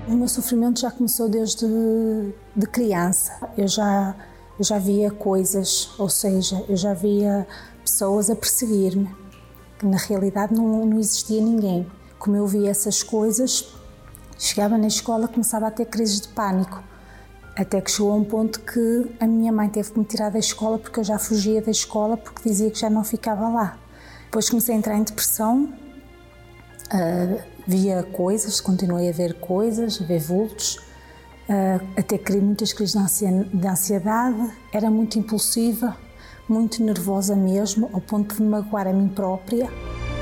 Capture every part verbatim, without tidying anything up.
O meu sofrimento já começou desde de criança. Eu já, eu já via coisas, ou seja, eu já via pessoas a perseguir-me. Na realidade não, não existia ninguém. Como eu via essas coisas, chegava na escola e começava a ter crises de pânico. Até que chegou a um ponto que a minha mãe teve que me tirar da escola porque eu já fugia da escola porque dizia que já não ficava lá. Depois comecei a entrar em depressão, uh, via coisas, continuei a ver coisas, a ver vultos, uh, até criei muitas crises de ansiedade, era muito impulsiva, muito nervosa mesmo, ao ponto de me magoar a mim própria.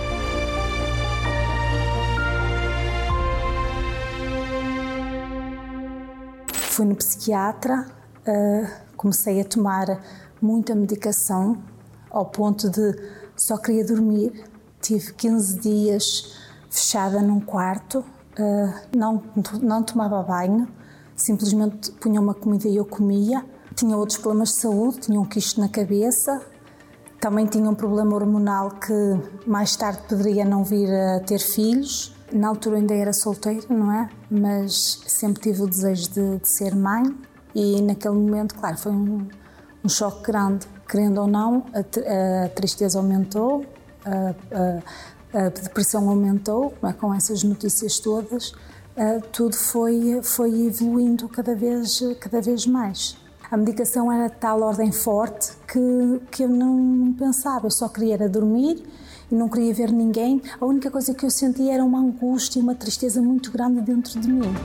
Fui no psiquiatra, uh, comecei a tomar muita medicação, ao ponto de só queria dormir. Tive quinze dias fechada num quarto, uh, não, não tomava banho, simplesmente punha uma comida e eu comia. Tinha outros problemas de saúde, tinha um quisto na cabeça, também tinha um problema hormonal que mais tarde poderia não vir a ter filhos. Na altura ainda era solteira, não é? Mas sempre tive o desejo de, de ser mãe e naquele momento, claro, foi um, um choque grande. Querendo ou não, a, a tristeza aumentou, a, a, a depressão aumentou, não é? Com essas notícias todas, a, tudo foi, foi evoluindo cada vez, cada vez mais. A medicação era de tal ordem forte que, que eu não pensava, eu só queria era dormir e não queria ver ninguém. A única coisa que eu sentia era uma angústia e uma tristeza muito grande dentro de mim.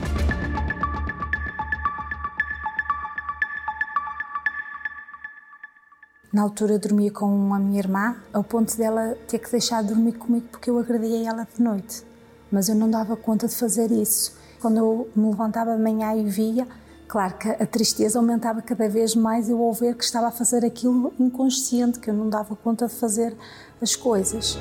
Na altura eu dormia com a minha irmã, ao ponto dela ter que deixar de dormir comigo porque eu agredia ela de noite. Mas eu não dava conta de fazer isso. Quando eu me levantava de manhã e via, claro que a tristeza aumentava cada vez mais eu ao ver que estava a fazer aquilo inconsciente, que eu não dava conta de fazer as coisas.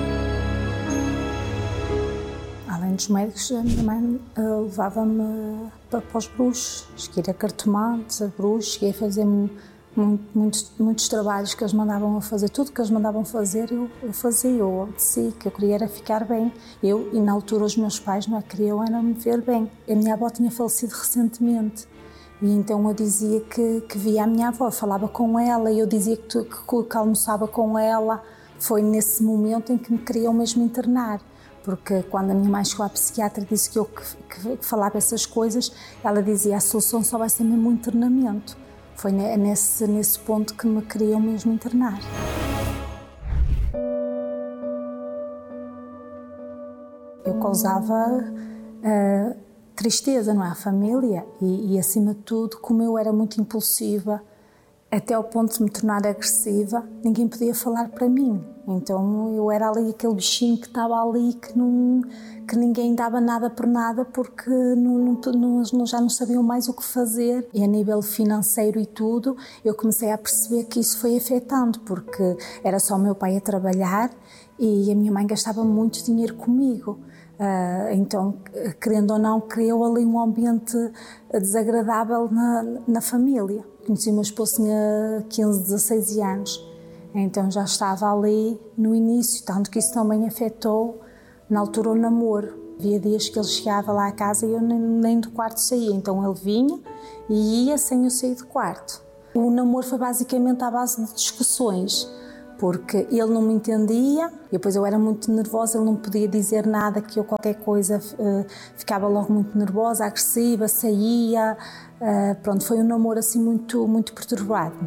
Além dos médicos, a minha mãe uh, levava-me para, para os bruxos. Cheguei a cartomantes, a bruxos, cheguei a fazer muito, muitos, muitos trabalhos que eles mandavam a fazer. Tudo que eles mandavam fazer, eu, eu fazia, eu obedeci, que eu queria era ficar bem. Eu, e na altura os meus pais não é, queriam era me ver bem. A minha avó tinha falecido recentemente. E então eu dizia que, que via a minha avó, falava com ela e eu dizia que, que, que almoçava com ela. Foi nesse momento em que me queriam mesmo internar, porque quando a minha mãe chegou à psiquiatra e disse que eu que, que falava essas coisas, ela dizia a solução só vai ser mesmo o internamento. Foi nesse, nesse ponto que me queriam mesmo internar. Eu causava uh, tristeza, não é? A família e, e, acima de tudo, como eu era muito impulsiva, até ao ponto de me tornar agressiva, ninguém podia falar para mim. Então eu era ali aquele bichinho que estava ali, que, não, que ninguém dava nada por nada, porque não, não, não, já não sabiam mais o que fazer. E a nível financeiro e tudo, eu comecei a perceber que isso foi afetando, porque era só o meu pai a trabalhar e a minha mãe gastava muito dinheiro comigo. Uh, então, querendo ou não, criou ali um ambiente desagradável na, na família. Conheci o meu esposo, tinha quinze, dezasseis anos, então já estava ali no início, tanto que isso também afetou, na altura, o namoro. Havia dias que ele chegava lá à casa e eu nem, nem do quarto saía, então ele vinha e ia sem eu sair do quarto. O namoro foi basicamente à base de discussões, porque ele não me entendia, e depois eu era muito nervosa, ele não podia dizer nada, que eu qualquer coisa uh, ficava logo muito nervosa, agressiva, saía, uh, pronto, foi um namoro assim muito, muito perturbado.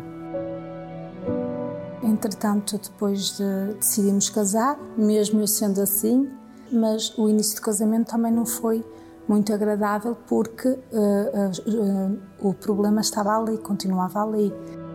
Entretanto, depois de, decidimos casar, mesmo eu sendo assim, mas o início do casamento também não foi muito agradável porque uh, uh, uh, o problema estava ali, continuava ali.